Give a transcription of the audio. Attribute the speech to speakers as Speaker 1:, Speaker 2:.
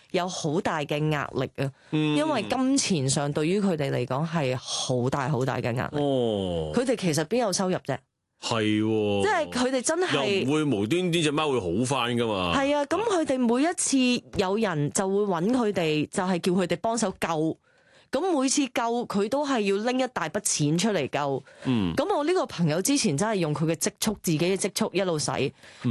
Speaker 1: 有好大嘅壓力啊，因為金錢上對於佢哋嚟講係好大好大嘅壓力。佢哋其實邊有收入啫？
Speaker 2: 係喎，
Speaker 1: 即係佢哋真係
Speaker 2: 又唔會無端端隻貓會好返噶嘛？
Speaker 1: 係啊，咁佢哋每一次有人就會揾佢哋，就係叫佢哋幫手救。咁每次救佢都係要拎一大筆錢出嚟救。咁我呢個朋友之前真係用佢嘅積蓄，自己嘅積蓄一路使。